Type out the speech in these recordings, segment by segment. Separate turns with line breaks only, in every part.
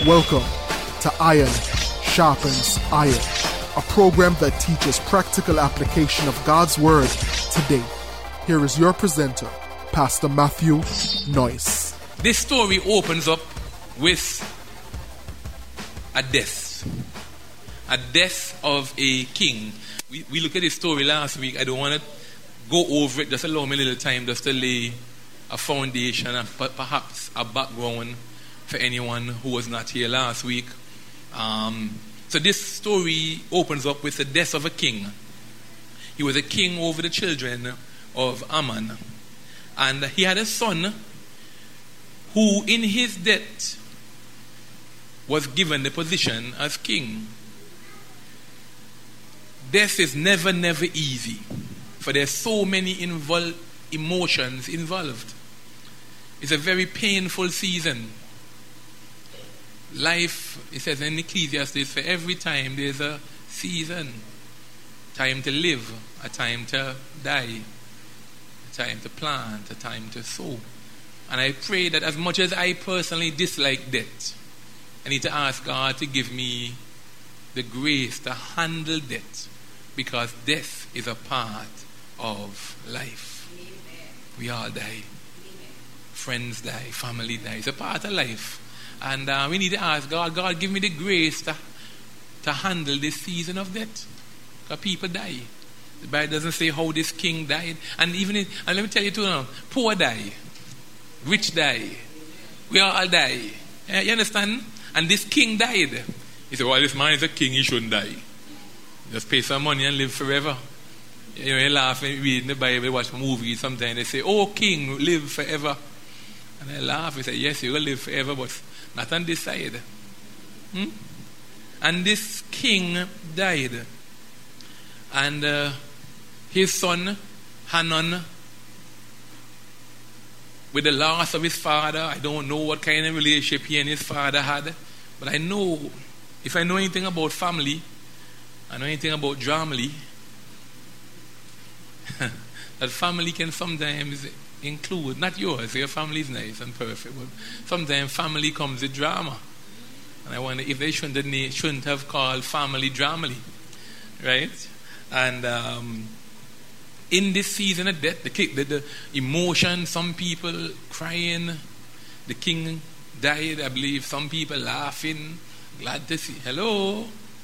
Welcome to Iron Sharpens Iron, a program that teaches practical application of God's Word today. Here is your presenter, Pastor Matthew Noyce.
This story opens up with a death of a king. We looked at this story last week. I don't want to go over it. Just allow me a little time just to lay a foundation and perhaps a background for anyone who was not here last week. So this story opens up with the death of a king. He was a king over the children of Ammon. And he had a son who in his death was given the position as king. Death is never easy, for there's so many emotions involved. It's a very painful season. Life, it says in Ecclesiastes, for every time there's a season. Time to live, a time to die, a time to plant, a time to sow. And I pray that as much as I personally dislike death, I need to ask God to give me the grace to handle death, because death is a part of life. Amen. We all die. Amen. Friends die, family die. It's a part of life. And we need to ask God, give me the grace to handle this season of death. Because people die. The Bible doesn't say how this king died. And and let me tell you too now, poor die, rich die. We all die. You understand? And this king died. He said, well, this man is a king, he shouldn't die. Just pay some money and live forever. You know, you laugh and read in the Bible, watch movies, sometimes they say, oh, king, live forever. And I laugh, I say, yes, you will live forever, but not on this side. And this king died. And his son, Hanun, with the loss of his father, I don't know what kind of relationship he and his father had, but I know, if I know anything about family, I know anything about Dramly, that family can sometimes include, not yours, your family is nice and perfect, but sometimes family comes with drama. And I wonder if they shouldn't have called family Dramly, right? And in this season of death, the emotion, some people crying, the king died, I believe, some people laughing, glad to see. Hello?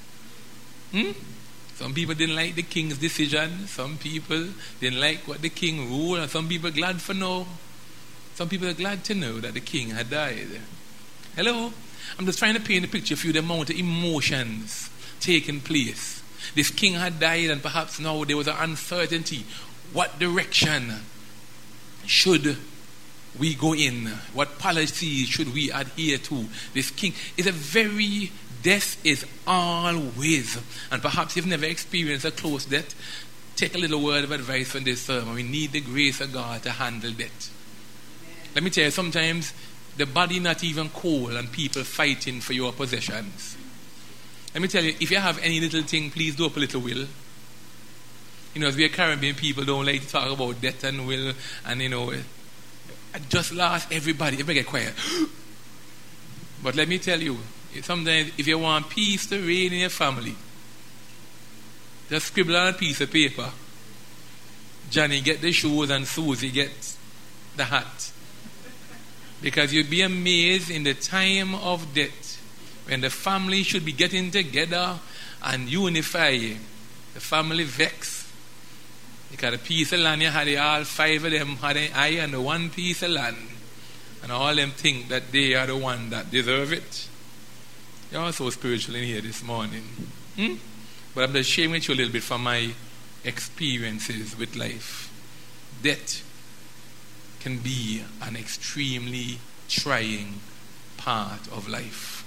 Some people didn't like the king's decision. Some people didn't like what the king ruled. And some people glad for know. Some people are glad to know that the king had died. Hello? I'm just trying to paint a picture for you, the amount of emotions taking place. This king had died, and perhaps now there was an uncertainty. What direction should we go in? What policy should we adhere to? This king is a very... Death is always, and perhaps you've never experienced a close death, take a little word of advice from this sermon. We need the grace of God to handle death. Amen. Let me tell you, sometimes the body not even cold and people fighting for your possessions. Let me tell you, if you have any little thing, please do up a little will. You know, as we are Caribbean people, don't like to talk about death and will, and you know, I just lost everybody get quiet. But let me tell you, sometimes if you want peace to reign in your family, just scribble on a piece of paper. Johnny get the shoes and Susie get the hat. Because you'd be amazed in the time of death, when the family should be getting together and unify, the family vex. Because a piece of land you had, all five of them had an eye on the one piece of land. And all of them think that they are the one that deserve it. You're so spiritual in here this morning. But I'm just sharing with you a little bit from my experiences with life. Death can be an extremely trying part of life.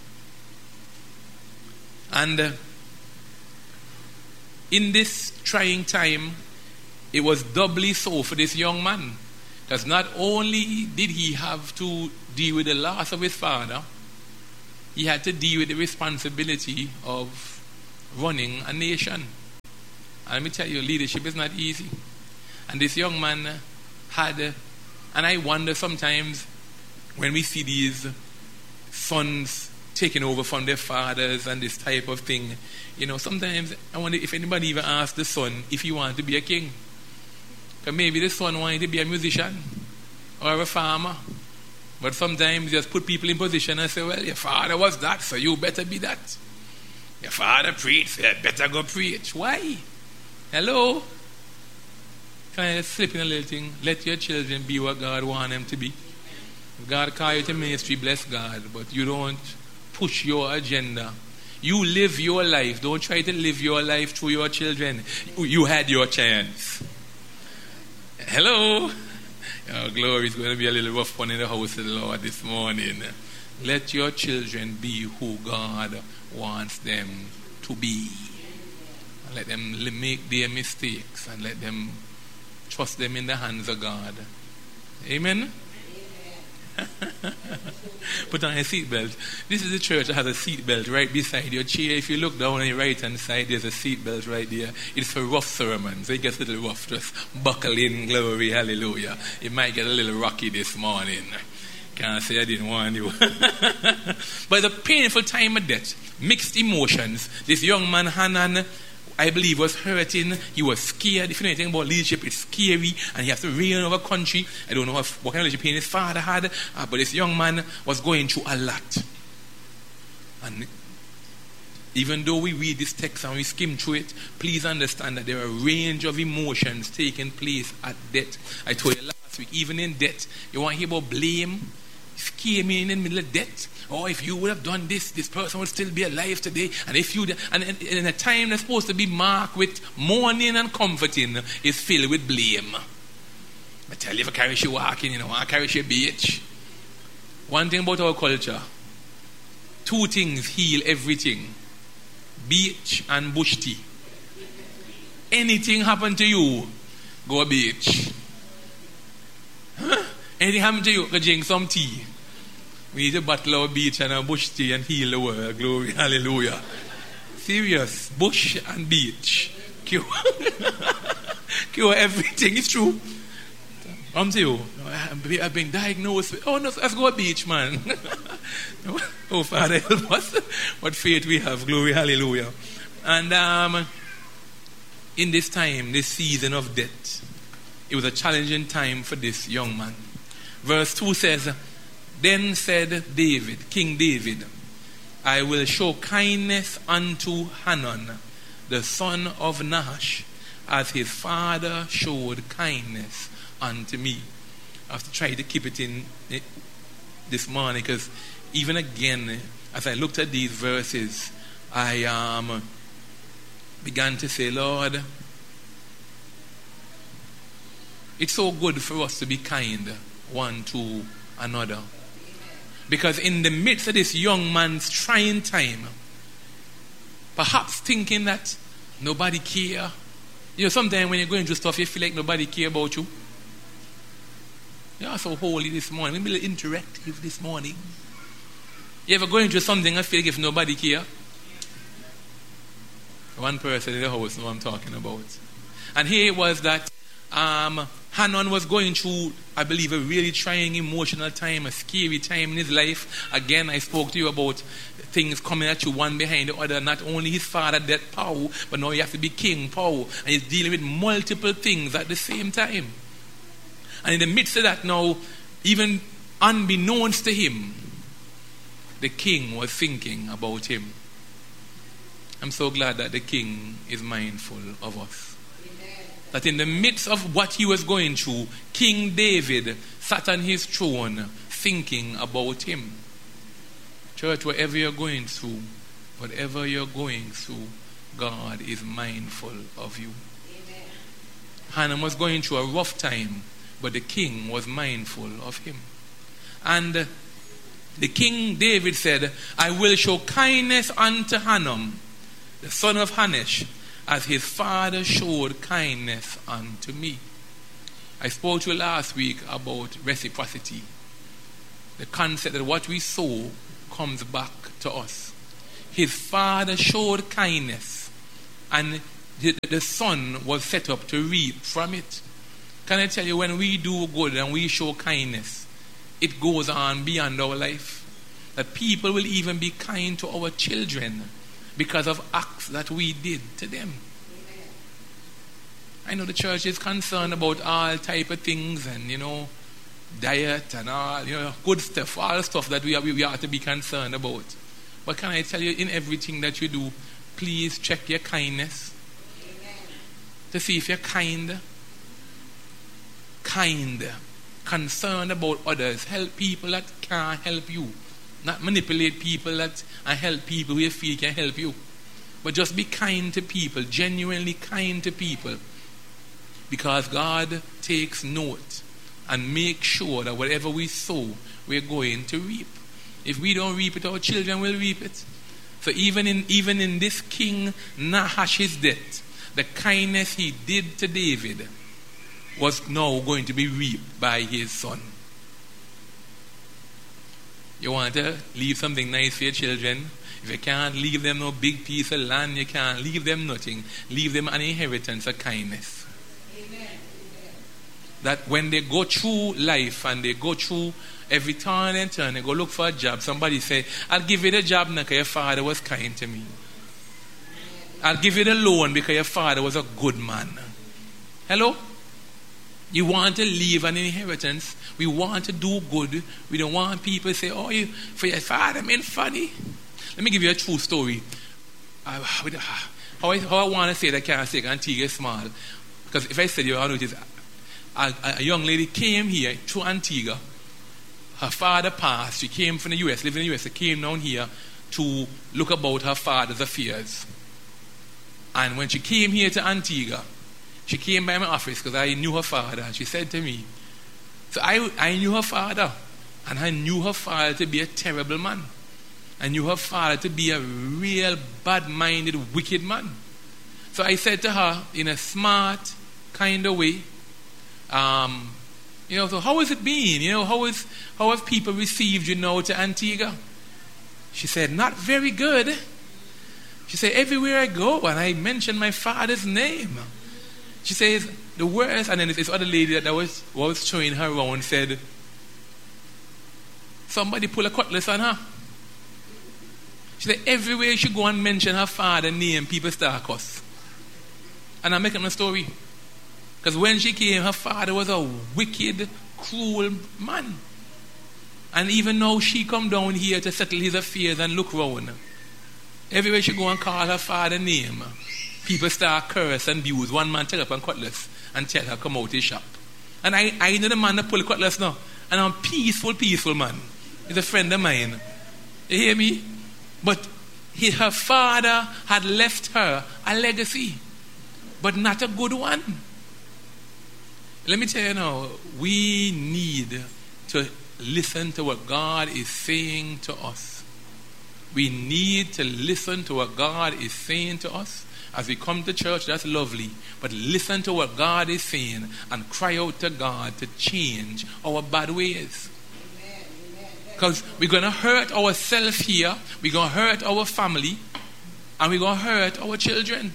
And in this trying time, it was doubly so for this young man. Because not only did he have to deal with the loss of his father, he had to deal with the responsibility of running a nation. And let me tell you, leadership is not easy. And this young man had, and I wonder sometimes when we see these sons taking over from their fathers and this type of thing. Sometimes I wonder if anybody even asked the son if he wanted to be a king. Because maybe the son wanted to be a musician or a farmer. But sometimes just put people in position and say, well, your father was that, so you better be that. Your father preached, so you better go preach. Why? Hello? Can I just slip in a little thing? Let your children be what God wants them to be. If God call you to ministry, bless God. But you don't push your agenda. You live your life. Don't try to live your life through your children. You had your chance. Hello? Oh, glory, it's going to be a little rough one in the house of the Lord this morning. Let your children be who God wants them to be. Let them make their mistakes and let them trust them in the hands of God. Amen? Put on a seatbelt. This is the church that has a seatbelt right beside your chair. If you look down on your right hand side, there's a seatbelt right there. It's for rough sermons. It gets a little rough. Just buckle in, glory, hallelujah. It might get a little rocky this morning. Can't say I didn't warn you. But the painful time of death, mixed emotions. This young man, Hanan, I believe, was hurting. He was scared. If you know anything about leadership, it's scary, and he has to reign over a country. I don't know what kind of leadership his father had, but this young man was going through a lot. And even though we read this text and we skim through it, please understand that there are a range of emotions taking place at death. I told you last week, even in death, you want to hear about blame, scheming in the middle of death. Oh, if you would have done this, this person would still be alive today. And if you, and in a time that's supposed to be marked with mourning and comforting, is filled with blame. I tell you, if I carry you walking, I carry you beach. One thing about our culture, two things heal everything: beach and bush tea. Anything happen to you, go beach. Huh? Anything happen to you, go drink some tea. We need to battle our beach and our bush tea and heal the world. Glory, hallelujah. Serious. Bush and beach. Cure. Cure everything. It's true. I'm to you. I've been diagnosed with, no, let's go to beach, man. Oh, Father, help us. What faith we have. Glory, hallelujah. And in this time, this season of death, it was a challenging time for this young man. Verse 2 says, then said David, King David, I will show kindness unto Hanan, the son of Nahash, as his father showed kindness unto me. I have to try to keep it in this morning, because even again, as I looked at these verses, I began to say, Lord, it's so good for us to be kind one to another. Because in the midst of this young man's trying time, perhaps thinking that nobody care. Sometimes when you're going through stuff, you feel like nobody care about you. You're so holy this morning. Maybe a little interactive this morning. You ever going through something and feel like if nobody care? One person in the house knows what I'm talking about. And here it was that Hanan was going through, I believe, a really trying emotional time, a scary time in his life. Again, I spoke to you about things coming at you one behind the other. Not only his father, death, power, but now he has to be king, power. And he's dealing with multiple things at the same time. And in the midst of that now, even unbeknownst to him, the king was thinking about him. I'm so glad that the king is mindful of us. That in the midst of what he was going through, King David sat on his throne thinking about him. Church, whatever you're going through, God is mindful of you. Amen. Hanan was going through a rough time, but the king was mindful of him. And the king David said, I will show kindness unto Hanan, the son of Nahash, as his father showed kindness unto me. I spoke to you last week about reciprocity. The concept that what we sow comes back to us. His father showed kindness, and the son was set up to reap from it. Can I tell you, when we do good and we show kindness, it goes on beyond our life. that people will even be kind to our children because of acts that we did to them. Amen. I know the church is concerned about all type of things and, diet and all, good stuff, all stuff that we ought to be concerned about. But can I tell you, in everything that you do, please check your kindness. Amen. To see if you're kind, concerned about others, help people that can't help you. Not manipulate people and help people who you feel can help you. But just be kind to people, genuinely kind to people. Because God takes note and makes sure that whatever we sow, we're going to reap. If we don't reap it, our children will reap it. So even in this King Nahash's death, the kindness he did to David was now going to be reaped by his son. You want to leave something nice for your children? If you can't leave them no big piece of land, you can't leave them nothing. Leave them an inheritance of kindness. Amen. That when they go through life and they go through every turn and turn, they go look for a job, somebody say, I'll give you the job now because your father was kind to me. I'll give you the loan because your father was a good man. Hello? You want to leave an inheritance. We want to do good. We don't want people to say, you for your father, man, funny. Let me give you a true story. How I want to say that I can't say Antigua is small. Because if I said you, I notice a young lady came here to Antigua. Her father passed. She came from the U.S., lived in the U.S. She came down here to look about her father's affairs. And when she came here to Antigua, she came by my office because I knew her father. And she said to me, so I knew her father. And I knew her father to be a terrible man. I knew her father to be a real bad-minded, wicked man. So I said to her in a smart kind of way, so how has it been? How have people received you now to Antigua? She said, not very good. She said, everywhere I go and I mention my father's name. She says, the worst, and then this other lady that was showing her around said, somebody pull a cutlass on her. She said, everywhere she go and mention her father's name, people start cuss. And I'm making a story. Because when she came, her father was a wicked, cruel man. And even now she come down here to settle his affairs and look round. Everywhere she go and call her father's name, people start curse and abuse. One man take up a cutlass and tell her come out his shop. And I know the man that pull the cutlass now. And I'm peaceful man. He's a friend of mine. You hear me? But her father had left her a legacy. But not a good one. Let me tell you now, we need to listen to what God is saying to us. We need to listen to what God is saying to us. As we come to church, that's lovely. But listen to what God is saying and cry out to God to change our bad ways. Because we're going to hurt ourselves here, we're going to hurt our family, and we're going to hurt our children.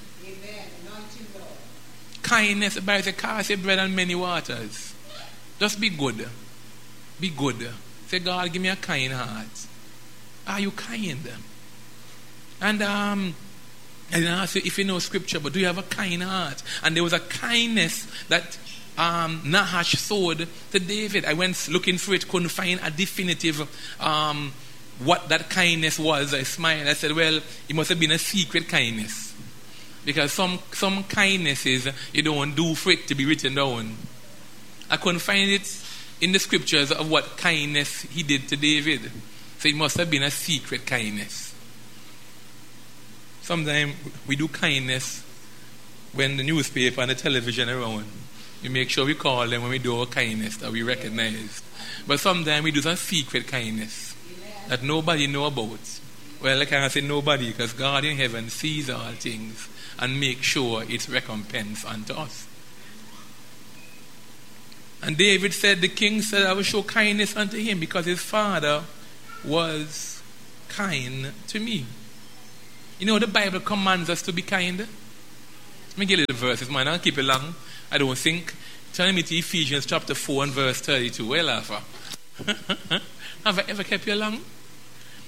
Kindness, the Bible says, cast your bread on many waters. Just be good. Be good. Say, God, give me a kind heart. Are you kind? And I didn't ask you if you know scripture, but do you have a kind heart? And there was a kindness that Nahash sowed to David. I went looking for it, couldn't find a definitive what that kindness was. I smiled. I said, well, it must have been a secret kindness. Because some kindnesses you don't do for it to be written down. I couldn't find it in the scriptures of what kindness he did to David. So it must have been a secret kindness. Sometimes we do kindness when the newspaper and the television are around. We make sure we call them when we do our kindness that we recognize. But sometimes we do some secret kindness that nobody know about. Well, I can't say nobody because God in heaven sees all things and make sure it's recompense unto us. And David said, the king said, I will show kindness unto him because his father was kind to me. You know, the Bible commands us to be kind. Let me get a little verses, man. I'll keep it long. I don't think. Turn me to Ephesians chapter 4 and verse 32. Well, Alpha. Have I ever kept you long?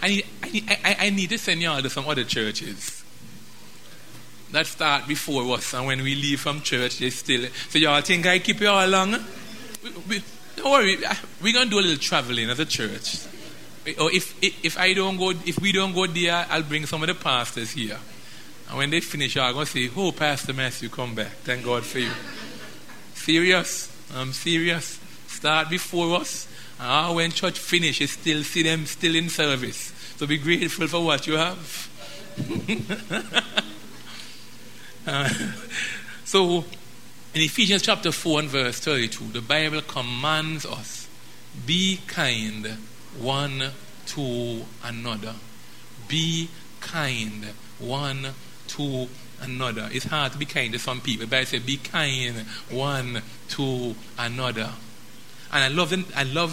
I need to send y'all to some other churches that start before us, and when we leave from church, they still. So y'all think I keep y'all along? Don't worry, we're gonna do a little traveling as a church. Or if we don't go there, I'll bring some of the pastors here. And when they finish, I'm gonna say, "Oh, Pastor Matthew, come back. Thank God for you." Serious? I'm serious. Start before us. When church finishes, still see them still in service. So be grateful for what you have. So in Ephesians chapter 4 and verse 32, the Bible commands us, be kind one to another. Be kind one to another. It's hard to be kind to some people, but I say be kind one to another. And I love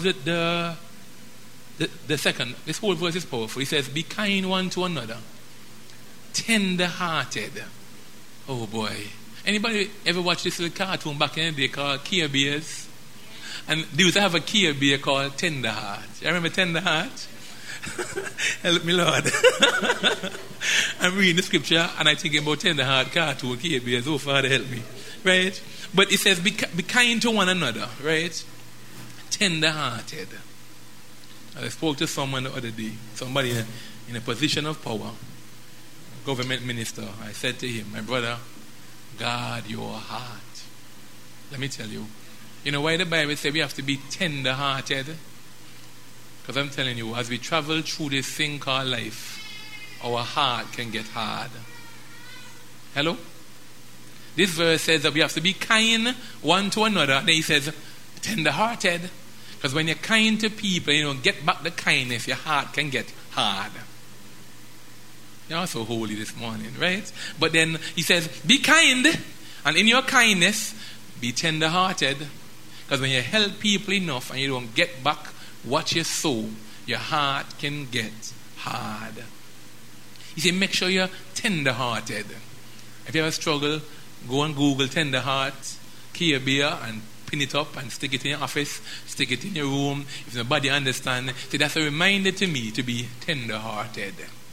the second. This whole verse is powerful. It says, be kind one to another, tender-hearted. Oh boy. Anybody ever watch this little cartoon back in the day called Care Bears? And they used to have a Care Bear called Tender Heart. You remember Tender Heart? Help me, Lord. I'm reading the scripture and I'm thinking about Tender Heart cartoon, Care Bears. Oh, Father, help me. Right? But it says, be kind to one another. Right? Tender-hearted. I spoke to someone the other day, somebody in a position of power, government minister. I said to him, my brother, guard your heart. Let me tell you. You know why the Bible says we have to be tender-hearted? Because I'm telling you, as we travel through this thing called life, our heart can get hard. Hello? This verse says that we have to be kind one to another. And then he says, tender-hearted. Because when you're kind to people, you don't get back the kindness, your heart can get hard. You're so holy this morning, right? But then he says, be kind, and in your kindness, be tender-hearted. Because when you help people enough and you don't get back what you sow, your heart can get hard. He said, make sure you're tender-hearted. If you ever struggle, go and Google tender heart, Care Bear, and pin it up and stick it in your office, stick it in your room. If nobody understands, so that's a reminder to me to be tender-hearted.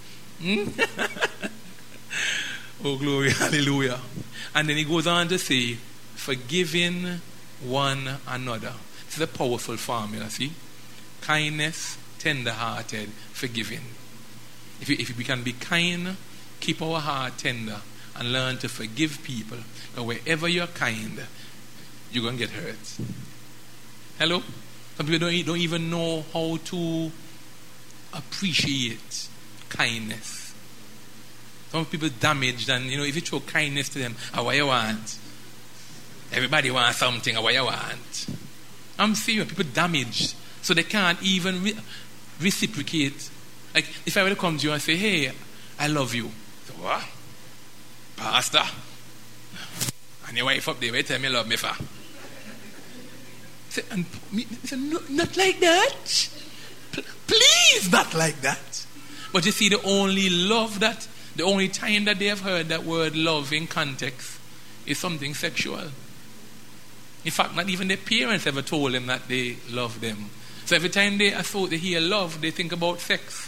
Oh, glory, hallelujah. And then he goes on to say, forgiving one another. This is a powerful formula, see? Kindness, tender-hearted, forgiving. If we can be kind, keep our heart tender, and learn to forgive people. And wherever you're kind, you're going to get hurt. Hello? Some people don't even know how to appreciate kindness. Some people damaged, and if you show kindness to them, what you want? Everybody wants something, what you want? I'm serious, people damaged, so they can't even reciprocate. Like, if I were to come to you and say, hey, I love you. So, what? Pastor? And your wife up there, tell me you love me for? And me say, no, not like that. Please, not like that. But you see, the only time that they have heard that word love in context is something sexual. In fact, not even their parents ever told them that they love them. So every time they hear love, they think about sex.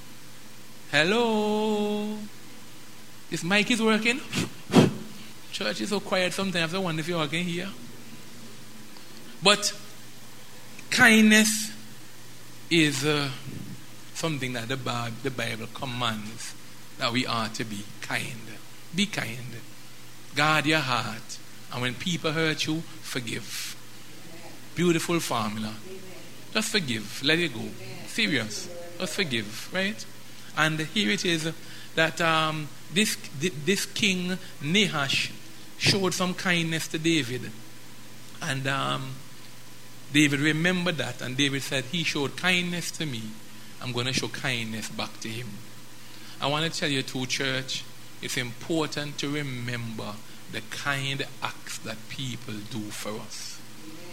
Hello? This mic is working? Church is so quiet sometimes, I wonder if you all can hear. But kindness is something that the Bible commands that we are to be kind. Be kind. Guard your heart. And when people hurt you, forgive. Beautiful formula. Just forgive. Let it go. Serious. Just forgive. Right? And here it is that this king Nahash showed some kindness to David. And David remembered that, and David said, he showed kindness to me, I'm going to show kindness back to him. I want to tell you too, church, it's important to remember the kind acts that people do for us.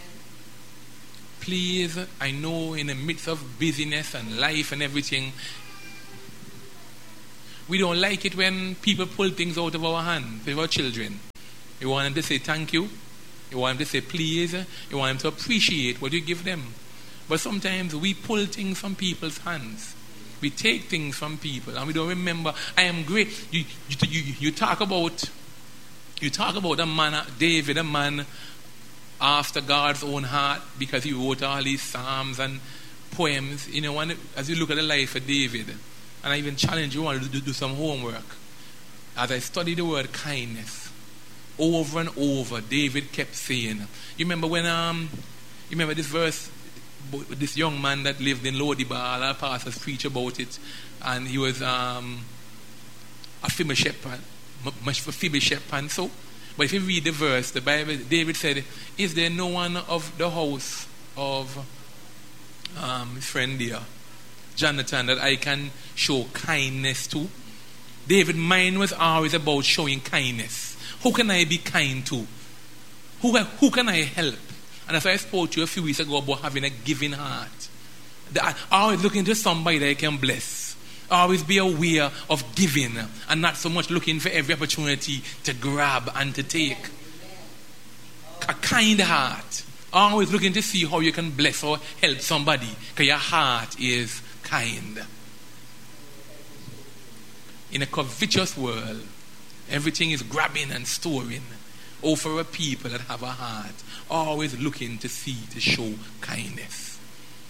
Please, I know in the midst of busyness and life and everything, we don't like it when people pull things out of our hands with our children. You want them to say thank you. You want them to say please. You want them to appreciate what you give them. But sometimes we pull things from people's hands. We take things from people and we don't remember. I am great. You talk about a man, David, a man after God's own heart, because he wrote all these psalms and poems. You know, as you look at the life of David, and I even challenge you all to do some homework. As I study the word kindness, over and over, David kept saying. You remember when you remember this verse, this young man that lived in Lodibar, our pastors preach about it, and he was a Mephibosheth, and so. But if you read the verse, the Bible, David said, "Is there no one of the house of his friend here, Jonathan, that I can show kindness to?" David's mind was always about showing kindness. Who can I be kind to? Who can I help? And as I spoke to you a few weeks ago about having a giving heart, always looking to somebody that I can bless. Always be aware of giving and not so much looking for every opportunity to grab and to take. A kind heart. Always looking to see how you can bless or help somebody, because your heart is kind. In a covetous world, everything is grabbing and storing. For a people that have a heart, always looking to show kindness.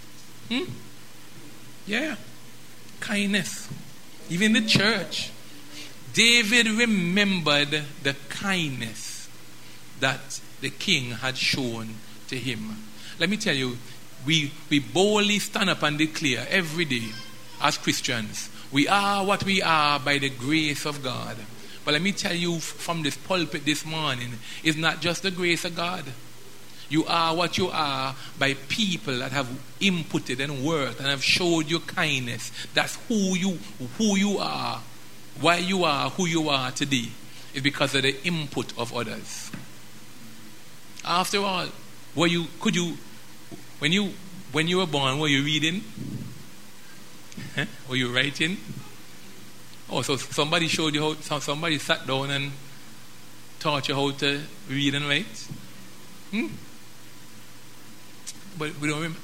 Yeah, kindness. Even the church, David remembered the kindness that the king had shown to him. Let me tell you, we boldly stand up and declare every day as Christians, we are what we are by the grace of God. But let me tell you from this pulpit this morning, it's not just the grace of God. You are what you are by people that have inputted and worked and have showed you kindness. That's who you are. Why you are who you are today is because of the input of others. After all, when you were born, were you reading? Were you writing? Oh, so somebody showed you how, somebody sat down and taught you how to read and write? But we don't remember.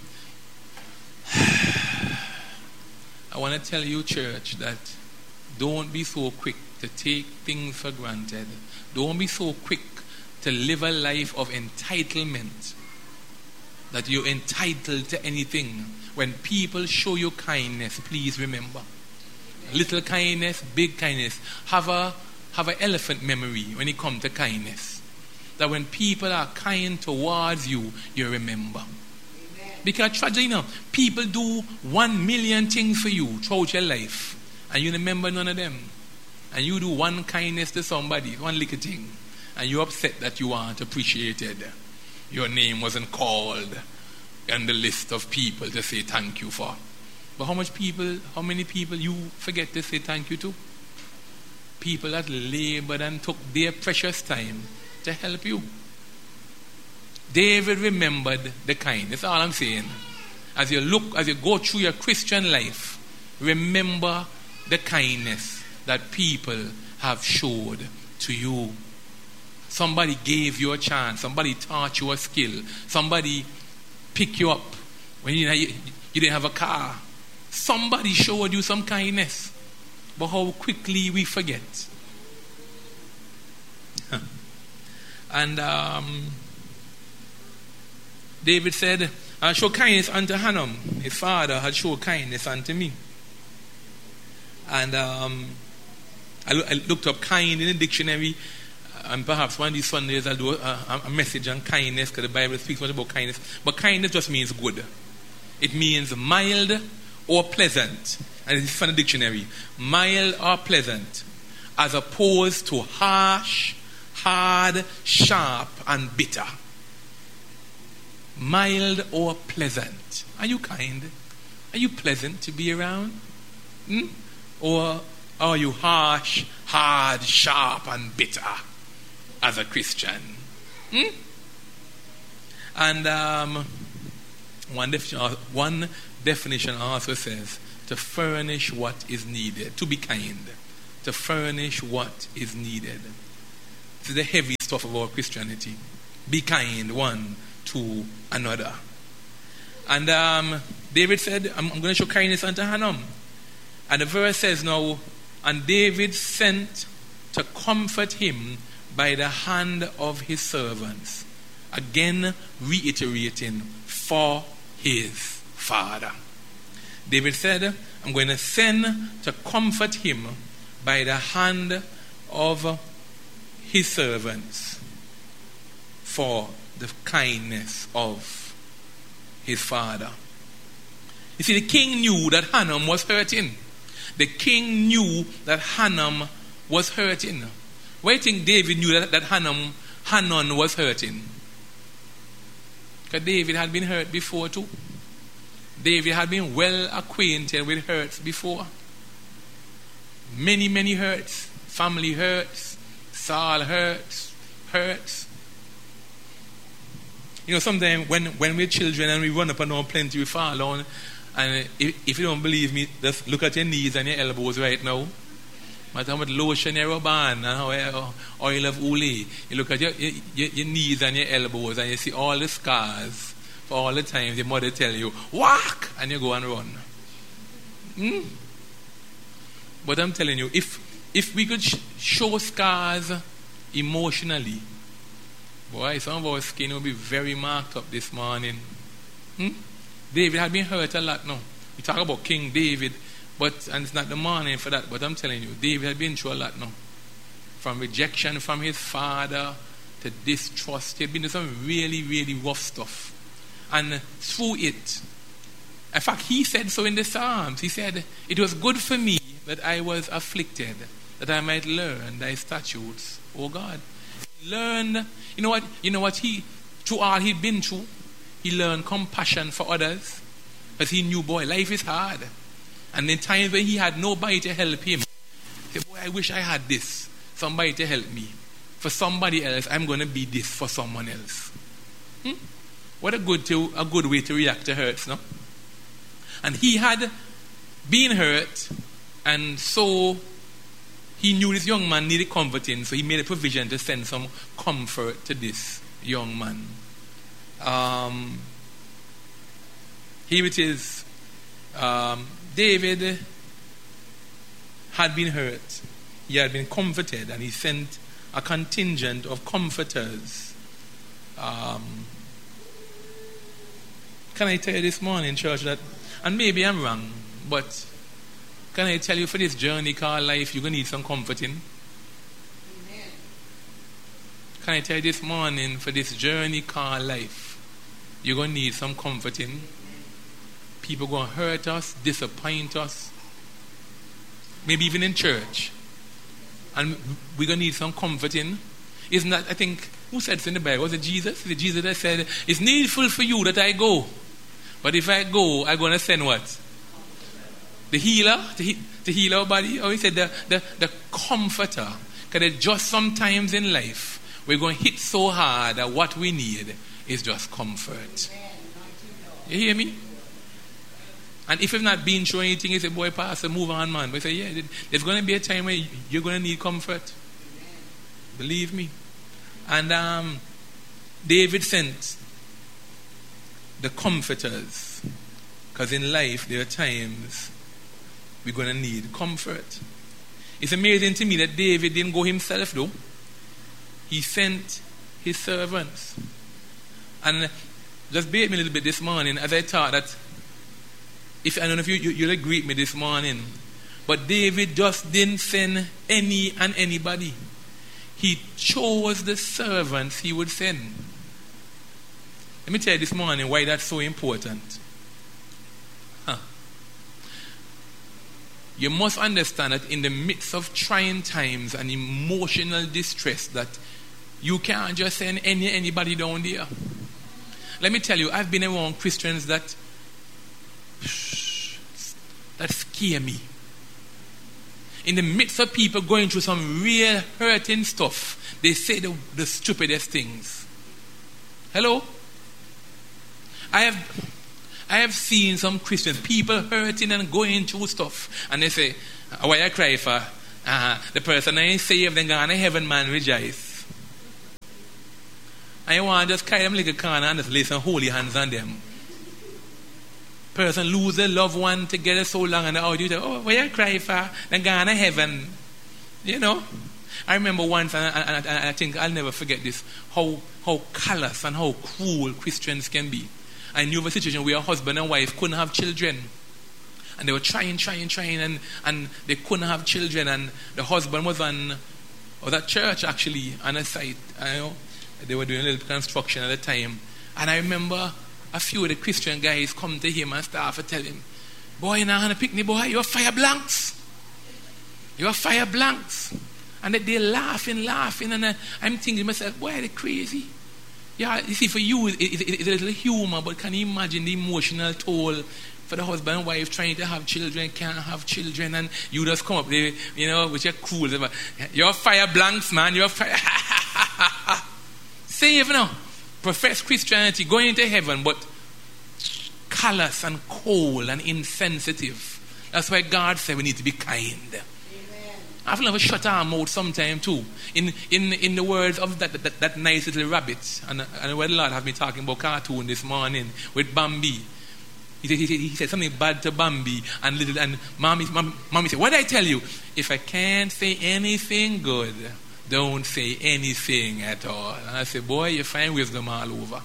I want to tell you, church, that don't be so quick to take things for granted. Don't be so quick to live a life of entitlement, that you're entitled to anything. When people show you kindness, please remember. Little kindness, big kindness. Have an elephant memory when it comes to kindness. That when people are kind towards you, you remember. Amen. Because tragedy, people do 1 million things for you throughout your life, and you remember none of them. And you do one kindness to somebody, one little thing, and you're upset that you aren't appreciated. Your name wasn't called on the list of people to say thank you for. But how many people you forget to say thank you to? People that labored and took their precious time to help you. David remembered the kindness. That's all I'm saying. As you go through your Christian life, remember the kindness that people have showed to you. Somebody gave you a chance. Somebody taught you a skill. Somebody picked you up when you didn't have a car. Somebody showed you some kindness. But how quickly we forget. And David said, "I show kindness unto Hanam. His father had shown kindness unto me." And I looked up kind in the dictionary. And perhaps one of these Sundays I'll do a message on kindness, because the Bible speaks much about kindness. But kindness just means good. It means mild or pleasant. And it's from the dictionary. Mild or pleasant. As opposed to harsh, hard, sharp, and bitter. Mild or pleasant. Are you kind? Are you pleasant to be around? Or are you harsh, hard, sharp, and bitter as a Christian? And one definition also says to furnish what is needed. To be kind. To furnish what is needed. This is the heavy stuff of our Christianity. Be kind one to another. And David said, I'm going to show kindness unto Hanam. And the verse says now, and David sent to comfort him by the hand of his servants. Again reiterating, for his father. David said, I'm going to send to comfort him by the hand of his servants for the kindness of his father. You see, the king knew that Hanun was hurting. The king knew that Hanun was hurting. Why do you think David knew that Hanun was hurting? Because David had been hurt before too. David had been well acquainted with hurts before. Many, many hurts. Family hurts. Saul hurts. You know, sometimes when we're children and we run up and down plenty, we fall down. And if you don't believe me, just look at your knees and your elbows right now. Matter how much lotion you rub on and how oil of uli. You look at your knees and your elbows and you see all the scars for all the times your mother tell you, whack! And you go and run. But I'm telling you, if we could show scars emotionally, boy, some of our skin will be very marked up this morning. David had been hurt a lot now. We talk about King David, and it's not the morning for that, but I'm telling you, David had been through a lot now. From rejection from his father to distrust. He had been through some really, really rough stuff. And through it, in fact, he said so in the Psalms. He said, it was good for me that I was afflicted, that I might learn thy statutes, O God. He learned, you know what through all he'd been through, he learned compassion for others. Because he knew, boy, life is hard. And in times when he had nobody to help him, he said, boy, I wish I had this. Somebody to help me. For somebody else, I'm going to be this for someone else. What a good way to react to hurts, no? And he had been hurt, and so he knew this young man needed comforting, so he made a provision to send some comfort to this young man. Here it is. David had been hurt. He had been comforted, and he sent a contingent of comforters. Can I tell you this morning, church, that, and maybe I'm wrong, but can I tell you, for this journey called life, you're going to need some comforting? Amen. Can I tell you this morning, for this journey called life, you're going to need some comforting? People are going to hurt us, disappoint us, maybe even in church. And we're going to need some comforting. Isn't that, I think, who said it in the Bible? Was it Jesus? Was it Jesus that said, it's needful for you that I go. But if I go, I'm going to send what? The healer? To heal our body? Or he said the comforter. Because just sometimes in life, we're going to hit so hard that what we need is just comfort. You hear me? And if you've not been through anything, you say, boy, pastor, move on, man. But I say, yeah, there's going to be a time where you're going to need comfort. Believe me. And David sent the comforters. Because in life, there are times we're going to need comfort. It's amazing to me that David didn't go himself, though. He sent his servants. And just bear me a little bit this morning as I thought that, I don't know if you'll agree with me this morning, but David just didn't send any and anybody. He chose the servants he would send. Let me tell you this morning why that's so important. You must understand that in the midst of trying times and emotional distress, that you can't just send anybody down there. Let me tell you, I've been around Christians that scare me. In the midst of people going through some real hurting stuff, they say the stupidest things. Hello? I have seen some Christians, people hurting and going through stuff, and they say, why I cry for? The person I ain't saved, then gone to heaven, man, rejoice. And you want to just carry them like a corner and just lay some holy hands on them. person lose their loved one together so long and you say, oh, why you cry for? Then go to heaven. You know? I remember once, and I think I'll never forget this, how callous and how cruel Christians can be. I knew of a situation where a husband and wife couldn't have children. And they were trying, and they couldn't have children. And the husband was at church, actually, on a site. They were doing a little construction at the time. And I remember a few of the Christian guys come to him and start to tell him, boy, you're not going to pick me, boy. You're fire blanks. You're fire blanks. And they're laughing. And I'm thinking to myself, boy, they're crazy. Yeah, you see, for you, it's a little humor, but can you imagine the emotional toll for the husband and wife trying to have children, can't have children, and you just come up there, with your cool. You're fire blanks, man. You're fire. Save now. Profess Christianity, going into heaven, but callous and cold and insensitive. That's why God said we need to be kind. I've never shut our mouth sometime too. In the words of that nice little rabbit, and where the Lord have me talking about cartoon this morning with Bambi. He said something bad to Bambi, and mommy said, what did I tell you? If I can't say anything good, don't say anything at all. And I said, boy, you find wisdom all over.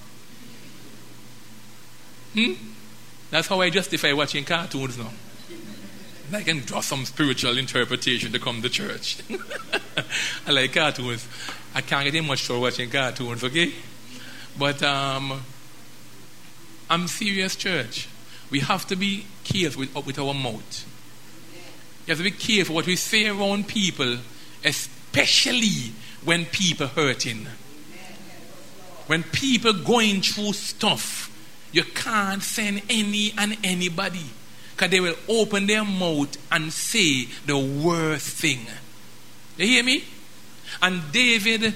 That's how I justify watching cartoons now. I can draw some spiritual interpretation to come to church. I like cartoons. I can't get in much for watching cartoons, okay? But I'm serious, church. We have to be careful with our mouth. You have to be careful what we say around people, especially when people hurting. When people going through stuff, you can't send any and anybody. Because they will open their mouth and say the worst thing. You hear me? And David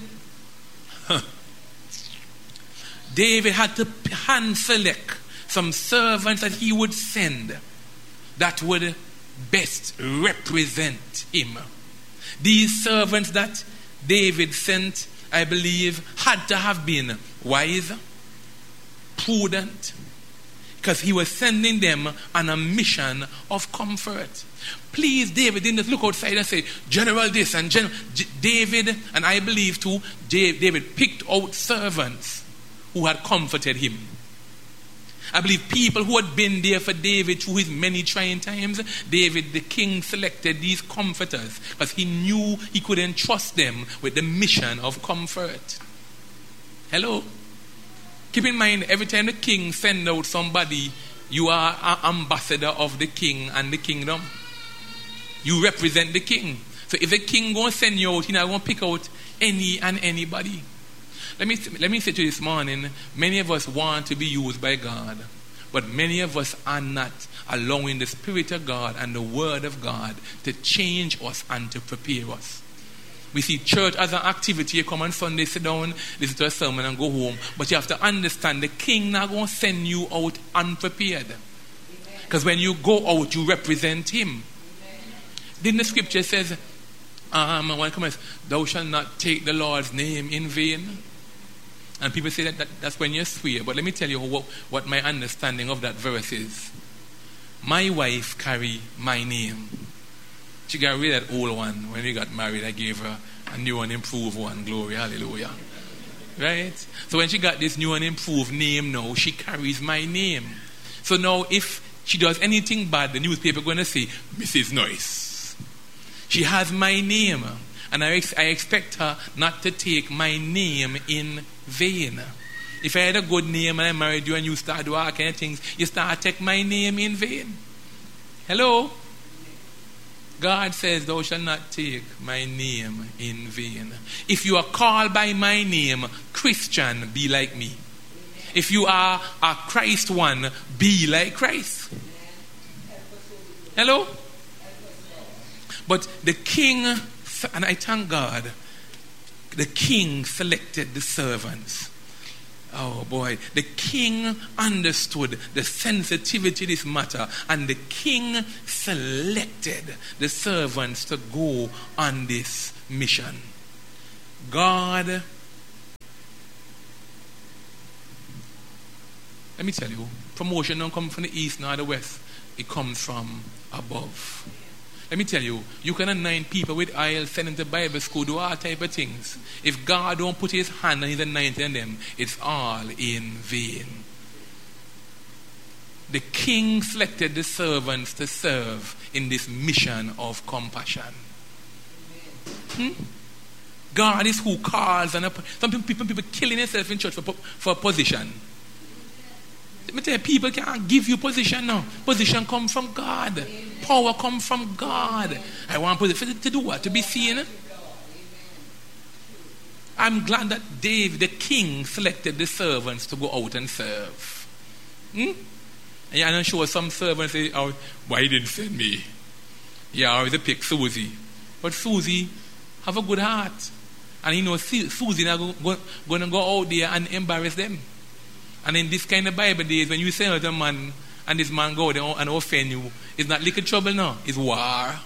had to hand select some servants that he would send that would best represent him. These servants that David sent, I believe, had to have been wise, prudent, because he was sending them on a mission of comfort. Please, David didn't just look outside and say, General this and General... David, and I believe too, David picked out servants who had comforted him. I believe people who had been there for David through his many trying times, David, the king, selected these comforters because he knew he could entrust them with the mission of comfort. Hello? Keep in mind, every time the king sends out somebody, you are an ambassador of the king and the kingdom. You represent the king. So if the king going to send you out, he's not going to pick out any and anybody. Let me say to you this morning, many of us want to be used by God, but many of us are not allowing the Spirit of God and the Word of God to change us and to prepare us. We see church as an activity. You come on Sunday, sit down, listen to a sermon and go home. But you have to understand the king not going to send you out unprepared. Because when you go out, you represent him. Then the scripture says, thou shalt not take the Lord's name in vain. And people say that's when you swear. But let me tell you what my understanding of that verse is. My wife carry my name. She got rid of that old one. When we got married, I gave her a new and improved one. Glory, hallelujah. Right? So when she got this new and improved name now, she carries my name. So now if she does anything bad, the newspaper going to say, Mrs. Noyce. She has my name. And I expect her not to take my name in vain. If I had a good name and I married you and you start doing all kind of things, you start to take my name in vain. Hello? God says, thou shalt not take my name in vain. If you are called by my name, Christian, be like me. If you are a Christ one, be like Christ. Hello? But the king, and I thank God, the king selected the servants. Oh boy, the king understood the sensitivity of this matter, and the king selected the servants to go on this mission. God Let me tell you, promotion don't come from the east nor the west. It comes from above. Let me tell you, you can anoint people with oil, send them to Bible school, do all type of things. If God don't put his hand on his anointing on them, it's all in vain. The king selected the servants to serve in this mission of compassion. God is who calls, and some people killing themselves in church for a position. Let me tell you, people can't give you position now. Position comes from God. Power comes from God. I want position to do what? To be seen. I'm glad that David, the king, selected the servants to go out and serve. And I'm sure some servants say, oh, why he didn't send me? Yeah, or they pick Susie. But Susie have a good heart. And you know, Susie not going to go out there and embarrass them. And in this kind of Bible days, when you send out a man and this man go there and offend you, it's not little trouble now, it's war.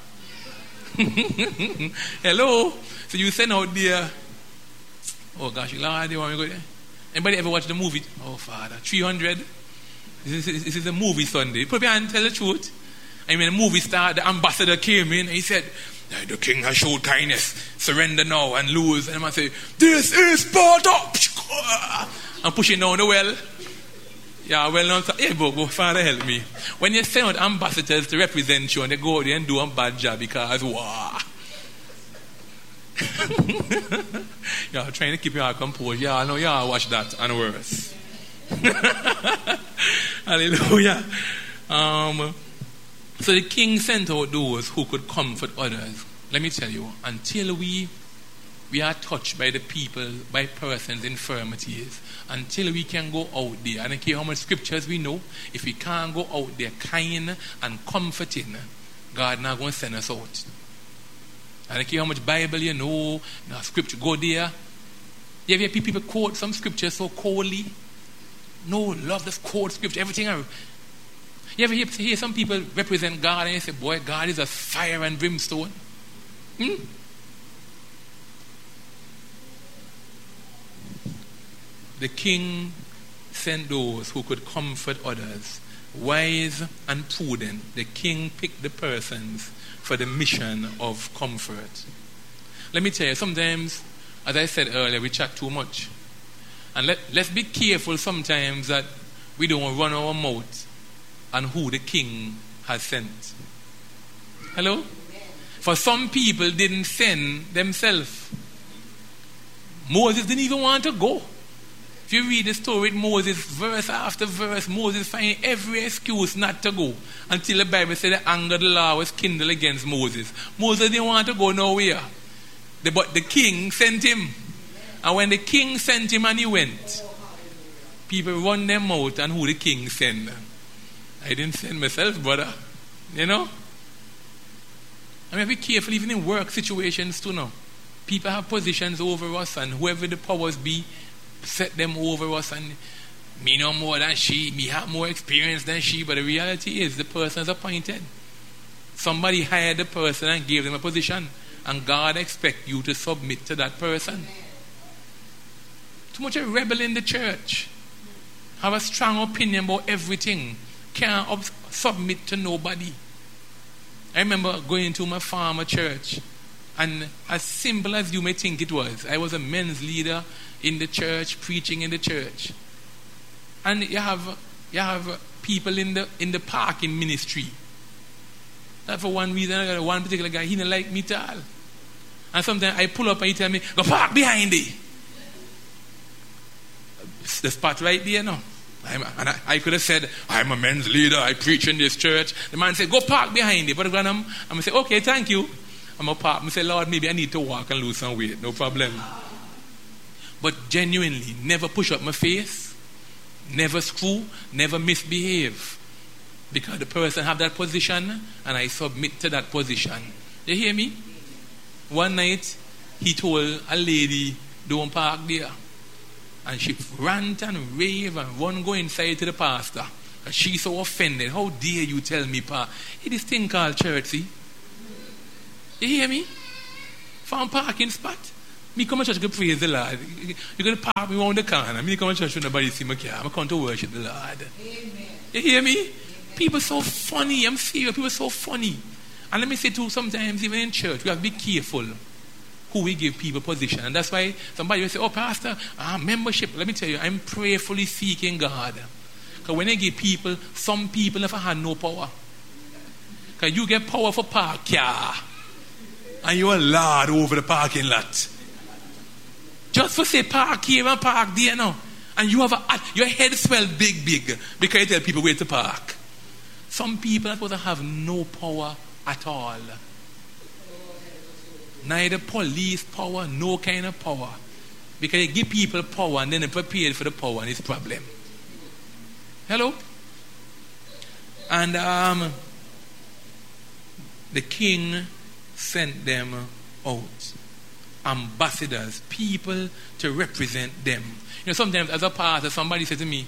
Hello? So you send out there, oh gosh, Lord, you want me to go there? Anybody ever watch the movie? Oh Father, 300? This is a movie Sunday. Put me and tell the truth. And when the movie started, the ambassador came in and he said, the king has showed kindness, surrender now and lose. And the man say, this is Sparta! And pushing down the well. Yeah, well, hey, but Father help me. When you send out ambassadors to represent you and they go there and do a bad job because war. Yeah, trying to keep your composed. Yeah, I know y'all watch that and worse. Hallelujah. So the king sent out those who could comfort others. Let me tell you, until we are touched by the people, by persons' infirmities, until we can go out there, and I don't care how much scriptures we know, if we can't go out there kind and comforting, God not going to send us out. I don't care how much Bible you know, scripture, go there. You ever hear people quote some scripture so coldly? No, love this quote scripture, everything. You ever hear some people represent God and you say, boy, God is a fire and brimstone? The king sent those who could comfort others. Wise and prudent, the king picked the persons for the mission of comfort. Let me tell you, sometimes, as I said earlier, we chat too much. And let's be careful sometimes that we don't run our mouth on who the king has sent. Hello? For some people didn't send themselves. Moses didn't even want to go. If you read the story with Moses, verse after verse, Moses finding every excuse not to go until the Bible said the anger of the Lord was kindled against Moses. Moses didn't want to go nowhere. But the king sent him. And when the king sent him and he went, people run their mouth on who the king sent. I didn't send myself, brother. You know? I mean, be careful even in work situations too now. People have positions over us and whoever the powers be, set them over us and me know more than she, me have more experience than she, but the reality is the person is appointed. Somebody hired the person and gave them a position and God expects you to submit to that person. Too much a rebel in the church. Have a strong opinion about everything. Can't submit to nobody. I remember going to my farmer church and as simple as you may think it was, I was a men's leader in the church, preaching in the church. And you have people in the parking ministry. That for one reason, one particular guy, he didn't like me at all. And sometimes I pull up and he tell me, go park behind it. The spot right there now. I could have said, I'm a men's leader, I preach in this church. The man said, go park behind it. But I'm going to say, okay, thank you. I'm going to park. I say, Lord, maybe I need to walk and lose some weight. No problem. But genuinely, never push up my face, never screw, never misbehave. Because the person have that position and I submit to that position. You hear me? One night, he told a lady, don't park there. And she rant and rave and run go inside to the pastor. And she's so offended. How dare you tell me, Pa? It is thing called church, see? You hear me? Found parking spot. Me come to church to praise the Lord. You're going to park me around the corner. Me come to church when nobody see my car. I'm going to worship the Lord.
Amen.
You hear me?
Amen.
People so funny. I'm serious. People so funny. And let me say too, sometimes even in church, we have to be careful who we give people position. And that's why somebody will say, oh, Pastor, membership. Let me tell you, I'm prayerfully seeking God. Because when I give people, some people never had no power. Because you get power for park car. And you're a lord over the parking lot. Just for say park here and park there now. And you have your head swell big because you tell people where to park. Some people are supposed to have no power at all. Neither police power, no kind of power. Because you give people power and then they're prepared for the power and it's a problem. Hello? And the king sent them out. Ambassadors, people to represent them. You know, sometimes as a pastor, somebody says to me,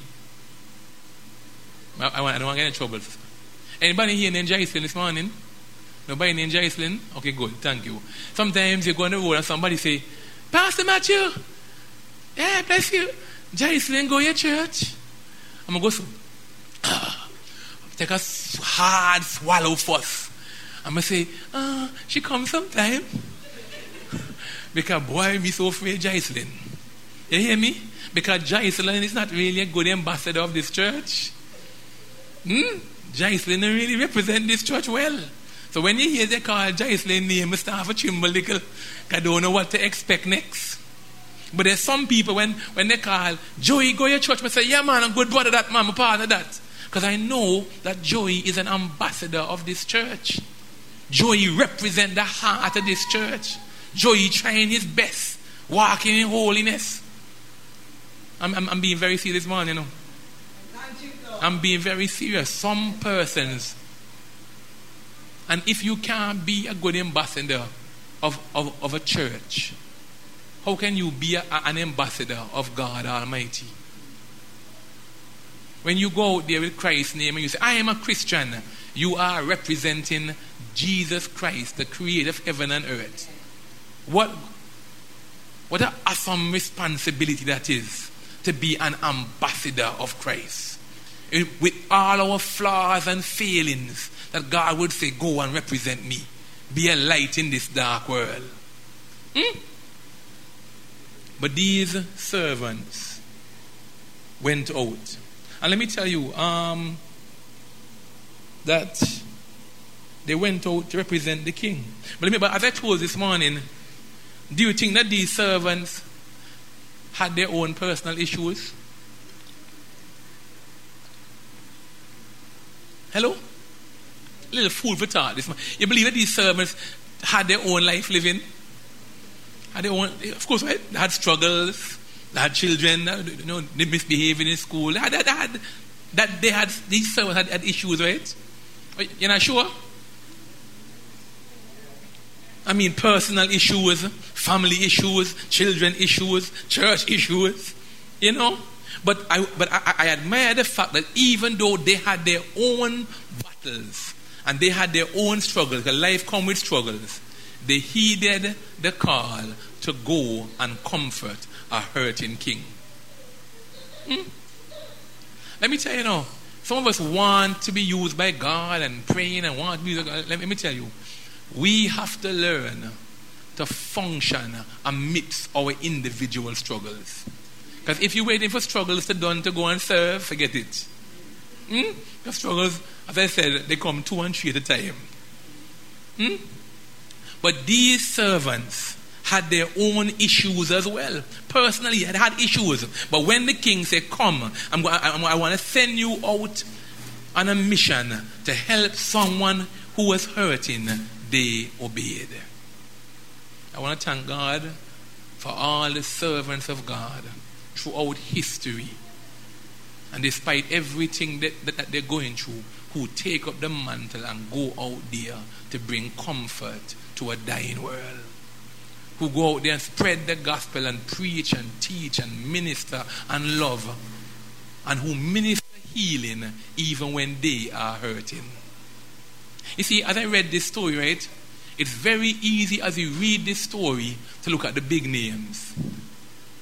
I don't want to get in trouble. Anybody here named Jocelyn this morning? Nobody named Jocelyn? Okay, good, thank you. Sometimes you go on the road and somebody say, Pastor Matthew, yeah, bless you. Jocelyn, go to your church. I'm going to go, take a hard swallow first. I'm going to say, she comes sometime. Because boy, me so afraid Jocelyn. You hear me? Because Jocelyn is not really a good ambassador of this church. Jocelyn don't really represent this church well. So when you hear they call Jocelyn name, you start to tremble little. I don't know what to expect next. But there's some people when they call Joey, go to your church, I say, yeah man, I'm good brother that man, I'm part of that. Because I know that Joey is an ambassador of this church. Joey represents the heart of this church. Joey trying his best, walking in holiness. I'm being very serious, man, you know. I'm being very serious. Some persons, and if you can't be a good ambassador of a church, how can you be an ambassador of God Almighty? When you go out there with Christ's name and you say, I am a Christian, you are representing Jesus Christ, the creator of heaven and earth. What an awesome responsibility that is, to be an ambassador of Christ. With all our flaws and failings, that God would say, go and represent me. Be a light in this dark world. But these servants went out. And let me tell you, that they went out to represent the king. But as I told this morning, do you think that these servants had their own personal issues? Hello? A little food for thought this morning. You believe that these servants had their own life living? Had their own, of course, right? They had struggles. They had children. They misbehaving in school. These servants had issues, right? You're not sure? I mean, personal issues, family issues, children issues, church issues, you know. But I admire the fact that even though they had their own battles and they had their own struggles, because life comes with struggles, they heeded the call to go and comfort a hurting king. Let me tell you now, some of us want to be used by God and praying and want to be used by God. Let me tell you, we have to learn to function amidst our individual struggles. Because if you're waiting for struggles to go and serve, forget it. The struggles, as I said, they come 2 and 3 at a time. But these servants had their own issues as well. Personally, they had issues. But when the king said, come, I want to send you out on a mission to help someone who was hurting, they obeyed. I want to thank God for all the servants of God throughout history. And despite everything that they're going through, who take up the mantle and go out there to bring comfort to a dying world. Who go out there and spread the gospel and preach and teach and minister and love. And who minister healing even when they are hurting. You see, as I read this story, right, it's very easy as you read this story to look at the big names.